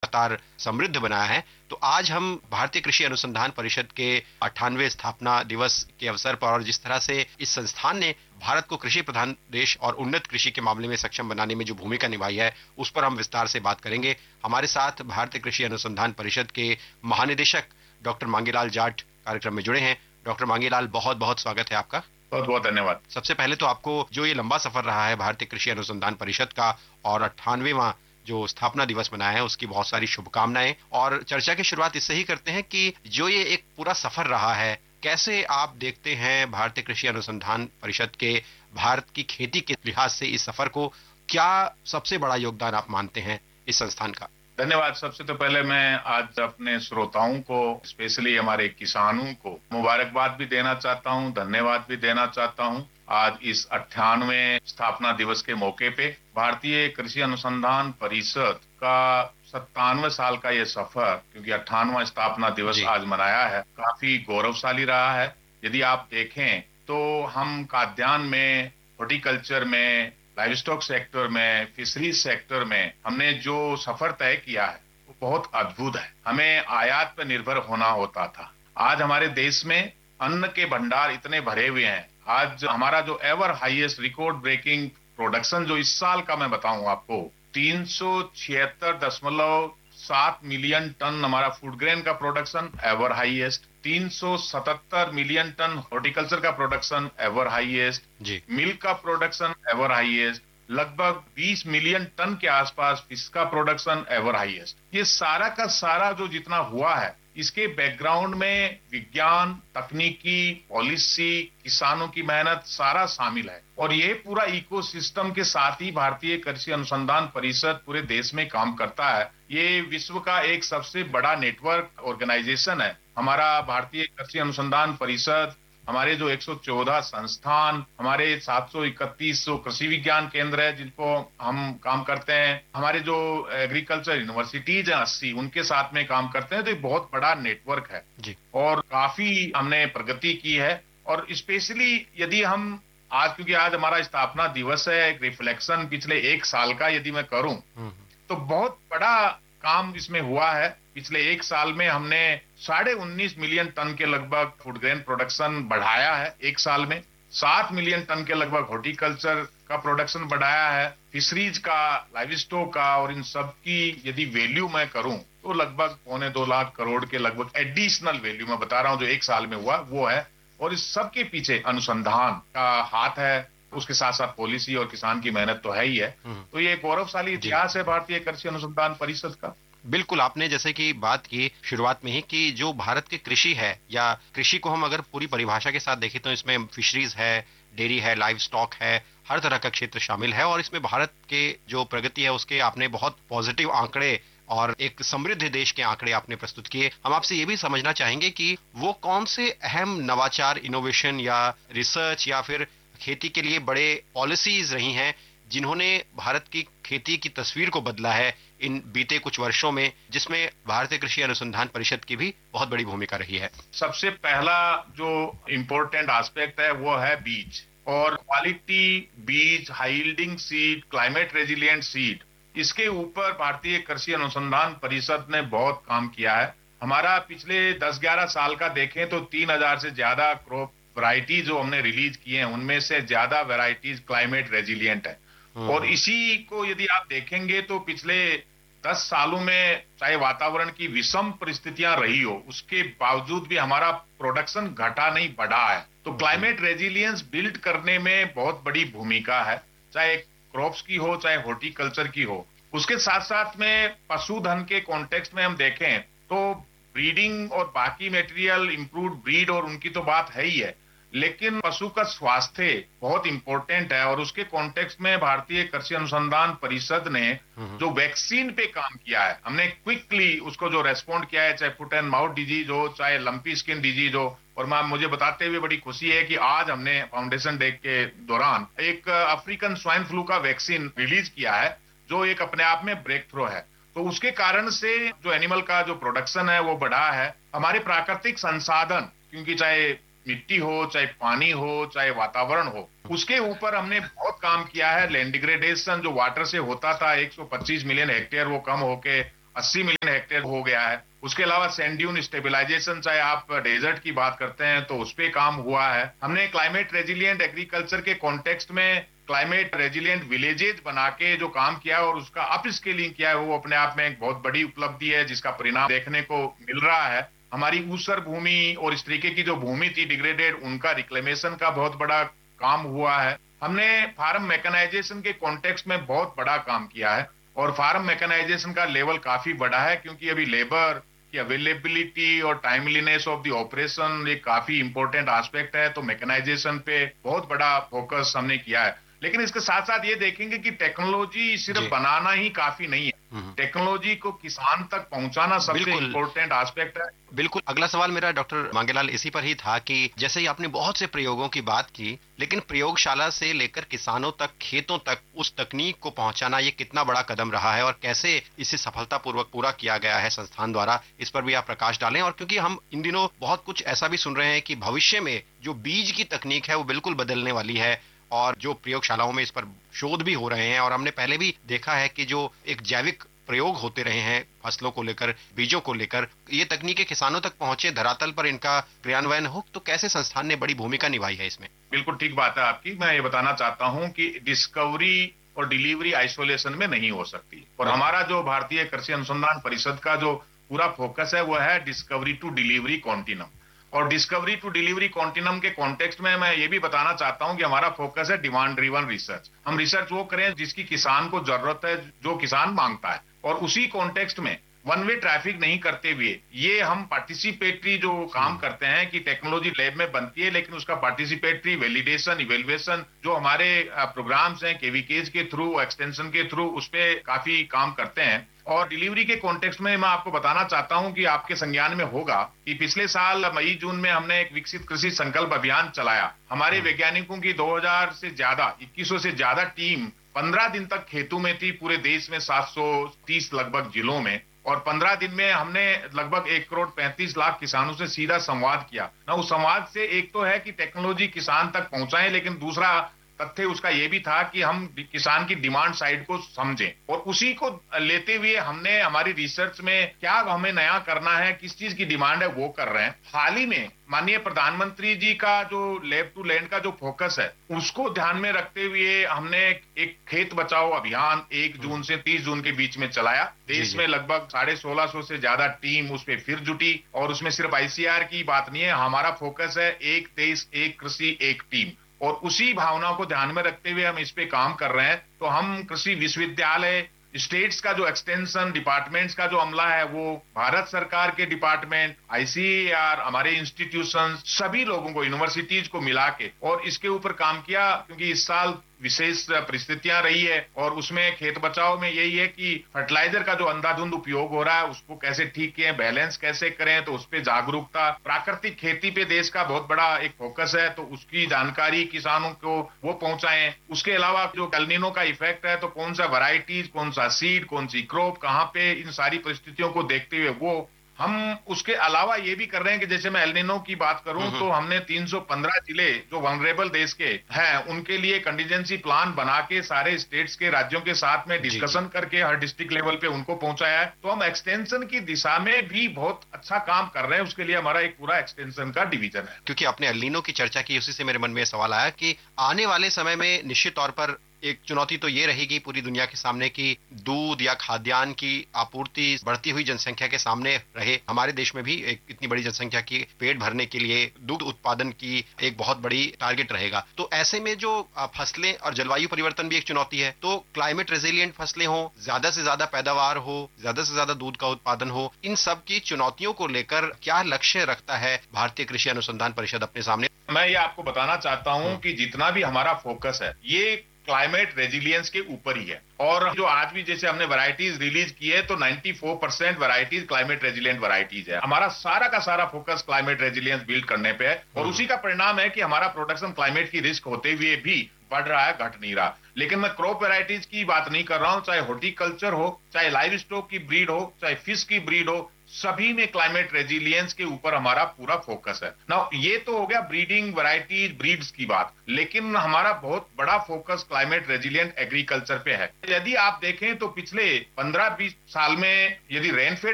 लगातार समृद्ध बनाया है। तो आज हम भारतीय कृषि अनुसंधान परिषद के 98वें स्थापना दिवस के अवसर पर और जिस तरह से इस संस्थान ने भारत को कृषि प्रधान देश और उन्नत कृषि के मामले में सक्षम बनाने में जो भूमिका निभाई है उस पर हम विस्तार से बात करेंगे। हमारे साथ भारतीय कृषि अनुसंधान परिषद के महानिदेशक डॉक्टर मांगेलाल जाट कार्यक्रम में जुड़े हैं। डॉक्टर मांगेलाल, बहुत बहुत स्वागत है आपका। बहुत बहुत धन्यवाद। सबसे पहले तो आपको जो ये लंबा सफर रहा है भारतीय कृषि अनुसंधान परिषद का और 98वां जो स्थापना दिवस मनाया है उसकी बहुत सारी शुभकामनाएं। और चर्चा की शुरुआत इससे ही करते हैं कि जो ये एक पूरा सफर रहा है, कैसे आप देखते हैं भारतीय कृषि अनुसंधान परिषद के भारत की खेती के लिहाज से इस सफर को, क्या सबसे बड़ा योगदान आप मानते हैं इस संस्थान का? धन्यवाद। सबसे तो पहले मैं आज अपने श्रोताओं को, स्पेशली हमारे किसानों को मुबारकबाद भी देना चाहता हूं, धन्यवाद भी देना चाहता हूं। आज इस 98वें स्थापना दिवस के मौके पे भारतीय कृषि अनुसंधान परिषद का 97 साल का ये सफर, क्योंकि 98वां स्थापना दिवस आज मनाया है, काफी गौरवशाली रहा है। यदि आप देखें तो हम खाद्यान्न में, हॉर्टिकल्चर में, लाइव स्टॉक सेक्टर में, फिशरीज सेक्टर में हमने जो सफर तय किया है वो बहुत अद्भुत है। हमें आयात पर निर्भर होना होता था। आज हमारे देश में अन्न के भंडार इतने भरे हुए हैं। आज हमारा जो ever highest record breaking production जो इस साल का मैं बताऊं आपको, 376.7 मिलियन टन हमारा फूड ग्रेन का production ever highest, 377 million ton horticulture का प्रोडक्शन एवर हाईएस्ट, मिल्क का प्रोडक्शन एवर हाईएस्ट, लगभग 20 मिलियन टन के आसपास फिश का प्रोडक्शन एवर हाईएस्ट। ये सारा का सारा जो जितना हुआ है, इसके बैकग्राउंड में विज्ञान, तकनीकी, पॉलिसी, किसानों की मेहनत सारा शामिल है। और ये पूरा इकोसिस्टम के साथ ही भारतीय कृषि अनुसंधान परिषद पूरे देश में काम करता है। ये विश्व का एक सबसे बड़ा नेटवर्क ऑर्गेनाइजेशन है। हमारा भारतीय कृषि अनुसंधान परिषद, हमारे जो 114 संस्थान, हमारे 731 कृषि विज्ञान केंद्र है जिनको हम काम करते हैं, हमारे जो एग्रीकल्चर यूनिवर्सिटीज हैं 80, उनके साथ में काम करते हैं। तो एक बहुत बड़ा नेटवर्क है जी। और काफी हमने प्रगति की है। और स्पेशली यदि हम आज, क्योंकि आज हमारा स्थापना दिवस है, एक रिफ्लेक्शन पिछले एक साल का यदि मैं करूं तो बहुत बड़ा काम इसमें हुआ है। पिछले एक साल में हमने 19.5 मिलियन टन के लगभग फूड ग्रेन प्रोडक्शन बढ़ाया है। एक साल में 7 मिलियन टन के लगभग हॉर्टिकल्चर का प्रोडक्शन बढ़ाया है, फिशरीज का, लाइव स्टॉक का, और इन सब की यदि वैल्यू मैं करूं तो लगभग 1.25 लाख करोड़ के लगभग एडिशनल वैल्यू मैं बता रहा हूं जो एक साल में हुआ वो है। और इस सब के पीछे अनुसंधान का हाथ है, उसके साथ साथ पॉलिसी और किसान की मेहनत तो है ही है। तो ये गौरवशाली इतिहास है भारतीय कृषि अनुसंधान परिषद का। बिल्कुल, आपने जैसे कि बात की शुरुआत में ही कि जो भारत की कृषि है, या कृषि को हम अगर पूरी परिभाषा के साथ देखें तो इसमें फिशरीज है, डेयरी है, लाइव स्टॉक है, हर तरह का क्षेत्र शामिल है। और इसमें भारत के जो प्रगति है उसके आपने बहुत पॉजिटिव आंकड़े और एक समृद्ध देश के आंकड़े आपने प्रस्तुत किए। हम आपसे ये भी समझना चाहेंगे कि वो कौन से अहम नवाचार, इनोवेशन या रिसर्च या फिर खेती के लिए बड़े पॉलिसीज रही हैं जिन्होंने भारत की खेती की तस्वीर को बदला है इन बीते कुछ वर्षों में, जिसमें भारतीय कृषि अनुसंधान परिषद की भी बहुत बड़ी भूमिका रही है। सबसे पहला जो इम्पोर्टेंट एस्पेक्ट है वो है बीज और क्वालिटी बीज, high yielding seed, climate resilient seed. इसके ऊपर भारतीय कृषि अनुसंधान परिषद ने बहुत काम किया है। हमारा पिछले 10-11 साल का देखें तो 3000 से ज्यादा क्रॉप वैरायटी जो हमने रिलीज किए हैं, उनमें से ज्यादा वैरायटीज क्लाइमेट रेजिलिएंट है। और इसी को यदि आप देखेंगे तो पिछले 10 सालों में चाहे वातावरण की विषम परिस्थितियां रही हो, उसके बावजूद भी हमारा प्रोडक्शन घटा नहीं, बढ़ा है। तो क्लाइमेट रेजिलियंस बिल्ड करने में बहुत बड़ी भूमिका है, चाहे क्रॉप्स की हो, चाहे हॉर्टिकल्चर की हो। उसके साथ साथ में पशुधन के कॉन्टेक्स्ट में हम देखें तो ब्रीडिंग और बाकी मटेरियल, इंप्रूव्ड ब्रीड और उनकी तो बात है ही है, लेकिन पशु का स्वास्थ्य बहुत इंपॉर्टेंट है। और उसके कॉन्टेक्स्ट में भारतीय कृषि अनुसंधान परिषद ने जो वैक्सीन पे काम किया है, हमने क्विकली उसको जो रेस्पॉन्ड किया है, चाहे फुट एंड माउथ डिजीज हो, चाहे लंपी स्किन डिजीज हो। और मुझे बताते हुए बड़ी खुशी है कि आज हमने फाउंडेशन डे के दौरान एक अफ्रीकन स्वाइन फ्लू का वैक्सीन रिलीज किया है जो एक अपने आप में ब्रेक थ्रू है। तो उसके कारण से जो एनिमल का जो प्रोडक्शन है वो बढ़ा है। हमारे प्राकृतिक संसाधन, क्योंकि चाहे मिट्टी हो, चाहे पानी हो, चाहे वातावरण हो, उसके ऊपर हमने बहुत काम किया है। लैंड डिग्रेडेशन जो वाटर से होता था 125 मिलियन हेक्टेयर, वो कम होके 80 मिलियन हेक्टेयर हो गया है। उसके अलावा सैंड ड्यून स्टेबलाइजेशन, चाहे आप डेजर्ट की बात करते हैं तो उस पे काम हुआ है। हमने क्लाइमेट रेजिलिएंट एग्रीकल्चर के कॉन्टेक्स्ट में क्लाइमेट रेजिलिएंट विलेजेस बना के जो काम किया और उसका अप स्केलिंग किया है, वो अपने आप में एक बहुत बड़ी उपलब्धि है जिसका परिणाम देखने को मिल रहा है। हमारी ऊसर भूमि और इस तरीके की जो भूमि थी डिग्रेडेड, उनका रिक्लेमेशन का बहुत बड़ा काम हुआ है। हमने फार्म मैकेनाइजेशन के कॉन्टेक्स्ट में बहुत बड़ा काम किया है और फार्म मैकेनाइजेशन का लेवल काफी बड़ा है, क्योंकि अभी लेबर की अवेलेबिलिटी और टाइमलीनेस ऑफ द ऑपरेशन एक काफी इंपॉर्टेंट एस्पेक्ट है। तो मैकेनाइजेशन पे बहुत बड़ा फोकस हमने किया है। लेकिन इसके साथ साथ ये देखेंगे कि टेक्नोलॉजी सिर्फ बनाना ही काफी नहीं है, टेक्नोलॉजी को किसान तक पहुंचाना सबसे इम्पोर्टेंट एस्पेक्ट है। बिल्कुल। अगला सवाल मेरा डॉक्टर मांगेलाल इसी पर ही था कि जैसे ही आपने बहुत से प्रयोगों की बात की, लेकिन प्रयोगशाला से लेकर किसानों तक, खेतों तक उस तकनीक को पहुंचाना ये कितना बड़ा कदम रहा है और कैसे इसे सफलतापूर्वक पूरा किया गया है संस्थान द्वारा, इस पर भी आप प्रकाश डालें। और क्योंकि हम इन दिनों बहुत कुछ ऐसा भी सुन रहे हैं कि भविष्य में जो बीज की तकनीक है वो बिल्कुल बदलने वाली है और जो प्रयोगशालाओं में इस पर शोध भी हो रहे हैं, और हमने पहले भी देखा है कि जो एक जैविक प्रयोग होते रहे हैं फसलों को लेकर, बीजों को लेकर, ये तकनीकें किसानों तक पहुंचे, धरातल पर इनका क्रियान्वयन हो, तो कैसे संस्थान ने बड़ी भूमिका निभाई है इसमें? बिल्कुल ठीक बात है आपकी। मैं ये बताना चाहता हूं कि डिस्कवरी और डिलीवरी आइसोलेशन में नहीं हो सकती, और हमारा जो भारतीय कृषि अनुसंधान परिषद का जो पूरा फोकस है वो है डिस्कवरी टू डिलीवरी कॉन्टिनम। और डिस्कवरी टू डिलीवरी कॉन्टिनम के कॉन्टेक्स्ट में मैं ये भी बताना चाहता हूं कि हमारा फोकस है डिमांड ड्रिवन रिसर्च। हम रिसर्च वो करें जिसकी किसान को जरूरत है, जो किसान मांगता है, और उसी कॉन्टेक्स्ट में वन वे ट्रैफिक नहीं करते हुए ये हम पार्टिसिपेटरी जो काम करते हैं कि टेक्नोलॉजी लैब में बनती है, लेकिन उसका पार्टिसिपेटरी वैलिडेशन, इवेल्युएशन जो हमारे प्रोग्राम्स हैं केवीकेज के थ्रू, एक्सटेंशन के थ्रू, उस पे काफी काम करते हैं। और डिलीवरी के कॉन्टेक्स्ट में मैं आपको बताना चाहता हूं कि आपके संज्ञान में होगा कि पिछले साल मई जून में हमने एक विकसित कृषि संकल्प अभियान चलाया। हमारे वैज्ञानिकों की 2000 से ज्यादा, 2100 से ज्यादा टीम 15 दिन तक खेतों में थी, पूरे देश में 730 लगभग जिलों में, और 15 दिन में हमने लगभग 1,35,00,000 किसानों से सीधा संवाद किया ना। उस संवाद से एक तो है कि टेक्नोलॉजी किसान तक पहुंचाएं, लेकिन दूसरा तथ्य उसका ये भी था कि हम किसान की डिमांड साइड को समझें, और उसी को लेते हुए हमने हमारी रिसर्च में क्या हमें नया करना है, किस चीज की डिमांड है, वो कर रहे हैं। हाल ही में माननीय प्रधानमंत्री जी का जो लैब टू लैंड का जो फोकस है, उसको ध्यान में रखते हुए हमने एक खेत बचाओ अभियान 1 जून से 30 जून के बीच में चलाया। देश में लगभग 1650 से ज्यादा टीम उस पर फिर जुटी, और उसमें सिर्फ आईसीआर की बात नहीं है, हमारा फोकस है एक देश एक कृषि एक टीम, और उसी भावना को ध्यान में रखते हुए हम इस पे काम कर रहे हैं। तो हम कृषि विश्वविद्यालय, स्टेट्स का जो एक्सटेंशन डिपार्टमेंट्स का जो अमला है, वो भारत सरकार के डिपार्टमेंट, आईसीएआर, हमारे इंस्टीट्यूशन, सभी लोगों को, यूनिवर्सिटीज को मिला के और इसके ऊपर काम किया, क्योंकि इस साल विशेष परिस्थितियां रही है। और उसमें खेत बचाओ में यही है कि फर्टिलाइजर का जो अंधाधुंध उपयोग हो रहा है उसको कैसे ठीक किए, बैलेंस कैसे करें, तो उस पर जागरूकता, प्राकृतिक खेती पे देश का बहुत बड़ा एक फोकस है, तो उसकी जानकारी किसानों को वो पहुंचाएं। उसके अलावा जो एल नीनो का इफेक्ट है, तो कौन सा वैरायटीज, कौन सा सीड, कौन सी क्रॉप कहाँ पे, इन सारी परिस्थितियों को देखते हुए वो हम उसके अलावा ये भी कर रहे हैं कि जैसे मैं एल नीनो की बात करूं तो हमने 315 जिले जो वनरेबल देश के हैं उनके लिए कंटीजेंसी प्लान बना के सारे स्टेट्स के, राज्यों के साथ में डिस्कशन करके हर डिस्ट्रिक्ट लेवल पे उनको पहुंचाया है। तो हम एक्सटेंशन की दिशा में भी बहुत अच्छा काम कर रहे हैं, उसके लिए हमारा एक पूरा एक्सटेंशन का डिवीजन है। क्योंकि आपने एल नीनो की चर्चा की, उसी से मेरे मन में सवाल आया कि आने वाले समय में निश्चित तौर पर एक चुनौती तो ये रहेगी पूरी दुनिया के सामने कि दूध या खाद्यान्न की आपूर्ति बढ़ती हुई जनसंख्या के सामने रहे। हमारे देश में भी एक इतनी बड़ी जनसंख्या की पेट भरने के लिए दूध उत्पादन की एक बहुत बड़ी टारगेट रहेगा। तो ऐसे में जो फसलें और जलवायु परिवर्तन भी एक चुनौती है, तो क्लाइमेट रेजिलिएंट फसलें हो, ज्यादा से ज्यादा पैदावार हो, ज्यादा से ज्यादा दूध का उत्पादन हो, इन सब की चुनौतियों को लेकर क्या लक्ष्य रखता है भारतीय कृषि अनुसंधान परिषद अपने सामने? मैं ये आपको बताना चाहता हूं कि जितना भी हमारा फोकस है ये क्लाइमेट रेजिलियंस के ऊपर ही है। और जो आज भी जैसे हमने वैरायटीज रिलीज की है तो 94% वैरायटीज क्लाइमेट रेजिलिएंट वैरायटीज है। हमारा सारा का सारा फोकस क्लाइमेट रेजिलियंस बिल्ड करने पे है, और उसी का परिणाम है कि हमारा प्रोडक्शन क्लाइमेट की रिस्क होते हुए भी बढ़ रहा है, घट नहीं रहा। लेकिन मैं क्रॉप वैरायटीज की बात नहीं कर रहा हूं, चाहे हॉर्टिकल्चर हो, चाहे लाइव स्टॉक की ब्रीड हो, चाहे फिश की ब्रीड हो, सभी में क्लाइमेट रेजिलियंस के ऊपर हमारा पूरा फोकस है ना। ये तो हो गया ब्रीडिंग, वैरायटी, ब्रीड्स की बात, लेकिन हमारा बहुत बड़ा फोकस क्लाइमेट रेजिलियंट एग्रीकल्चर पे है। यदि आप देखें तो पिछले 15-20 साल में यदि रेनफेड